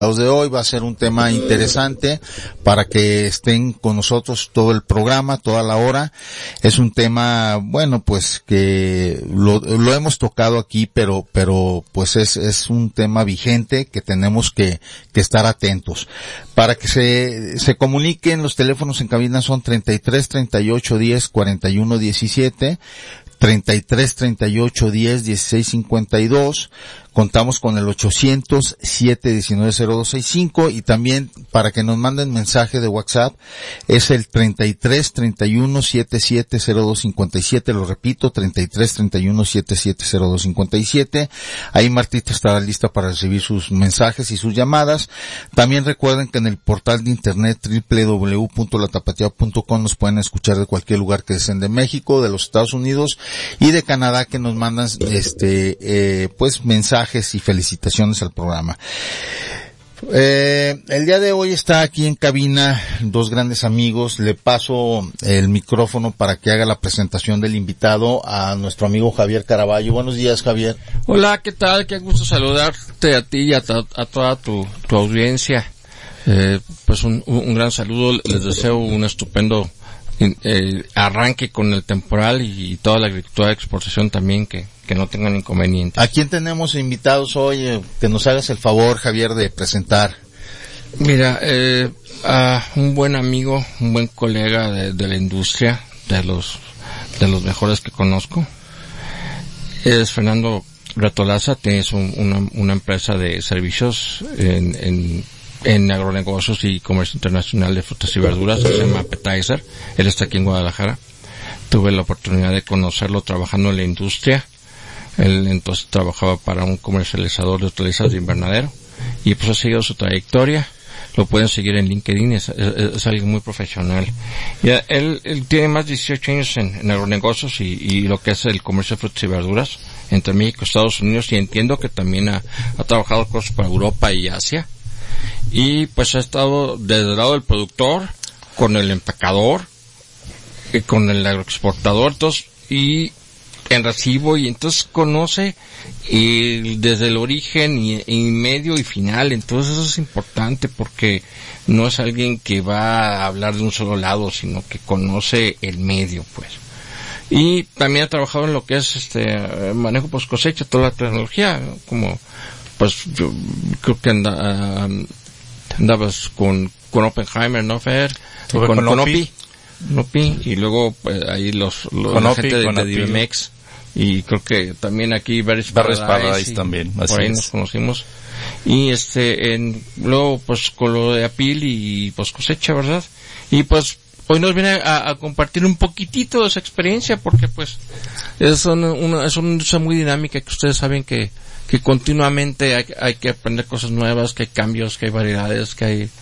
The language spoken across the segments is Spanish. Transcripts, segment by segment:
de hoy. Va a ser un tema interesante para que estén con nosotros todo el programa, toda la hora. Es un tema, bueno, pues que lo hemos tocado aquí, pero pues es un tema vigente que tenemos que estar atentos. Para que se comuniquen, los teléfonos en cabina son 33 38 10 41 17, 33 38 10 16 52. Contamos con el 800-719-0265 y también para que nos manden mensaje de WhatsApp es el 33-31-77-0257, lo repito, 33-31-77-0257. Ahí Martita estará lista para recibir sus mensajes y sus llamadas. También recuerden que en el portal de internet www.latapatia.com nos pueden escuchar de cualquier lugar que deseen de México, de los Estados Unidos y de Canadá, que nos mandan pues mensajes y felicitaciones al programa. El día de hoy está aquí en cabina dos grandes amigos. Le paso el micrófono para que haga la presentación del invitado, a nuestro amigo Javier Caraballo. Buenos días, Javier. Hola, ¿qué tal? Qué gusto saludarte a ti y a toda tu audiencia. Pues un gran saludo. Les deseo un estupendo arranque con el temporal y toda la agricultura de exportación también, que no tengan inconvenientes. ¿A quién tenemos invitados hoy? Que nos hagas el favor, Javier, de presentar. Mira, a un buen amigo, un buen colega de la industria, de los mejores que conozco. Es Fernando Bertolaza. Tienes una empresa de servicios en agronegocios y comercio internacional de frutas y verduras, que se llama Appetizer. Él está aquí en Guadalajara. Tuve la oportunidad de conocerlo trabajando en la industria. Él entonces trabajaba para un comercializador de hortalizas de invernadero y pues ha seguido su trayectoria. Lo pueden seguir en LinkedIn, es alguien muy profesional. Ya, él tiene más de 18 años en agronegocios y lo que es el comercio de frutas y verduras entre México y Estados Unidos, y entiendo que también ha trabajado cosas para Europa y Asia. Y pues ha estado desde el lado del productor, con el empacador, con el agroexportador, entonces, y en recibo, y entonces conoce desde el origen y medio y final. Entonces eso es importante, porque no es alguien que va a hablar de un solo lado, sino que conoce el medio, pues. Y también ha trabajado en lo que es manejo post cosecha, toda la tecnología, como pues yo creo que andabas con Oppenheimer, ¿no, Fer? Con Opi, y luego pues, ahí la gente de Divemex, y creo que también aquí Barry's Paradise también, por ahí nos conocimos. Y luego pues con lo de Apil y pues cosecha, ¿verdad? Y pues hoy nos viene a compartir un poquitito de esa experiencia, porque pues es una industria muy dinámica, que ustedes saben que continuamente hay que aprender cosas nuevas, que hay cambios, que hay variedades, que hay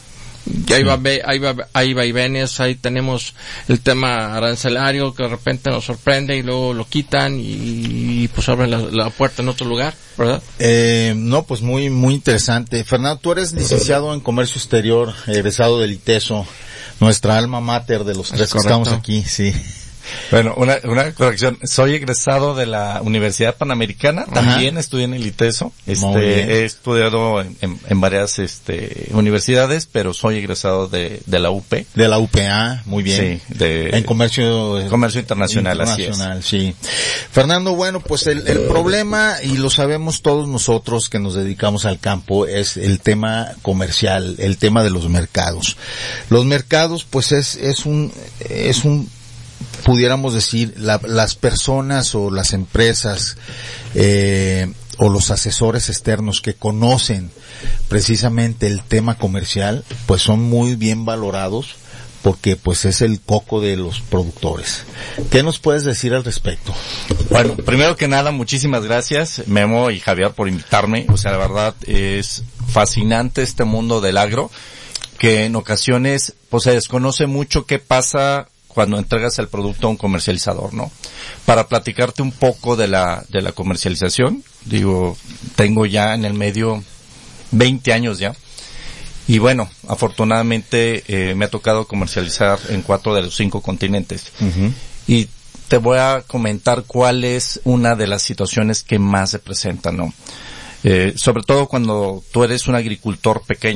vaivenes. Ahí tenemos el tema arancelario, que de repente nos sorprende y luego lo quitan y pues abren la puerta en otro lugar, ¿verdad? No, pues muy, muy interesante. Fernando, tú eres licenciado en comercio exterior, egresado del ITESO, nuestra alma mater de los tres que estamos aquí, sí. Bueno, una corrección. Soy egresado de la Universidad Panamericana. Ajá. También estudié en el ITESO. He estudiado en varias, universidades, pero soy egresado de la UP. De la UPA, muy bien. Sí, en comercio internacional, así es. Sí. Fernando, bueno, pues el problema, y lo sabemos todos nosotros que nos dedicamos al campo, es el tema comercial, el tema de los mercados. Los mercados, pues es un pudiéramos decir, las personas o las empresas o los asesores externos que conocen precisamente el tema comercial, pues son muy bien valorados, porque pues es el coco de los productores. ¿Qué nos puedes decir al respecto? Bueno, primero que nada, muchísimas gracias, Memo y Javier, por invitarme. O sea, la verdad es fascinante este mundo del agro, que en ocasiones pues se desconoce mucho qué pasa cuando entregas el producto a un comercializador, ¿no? Para platicarte un poco de la comercialización, digo, tengo ya en el medio 20 años ya, y bueno, afortunadamente me ha tocado comercializar en 4 de los 5 continentes. Uh-huh. Y te voy a comentar cuál es una de las situaciones que más se presentan, ¿no? Sobre todo cuando tú eres un agricultor pequeño.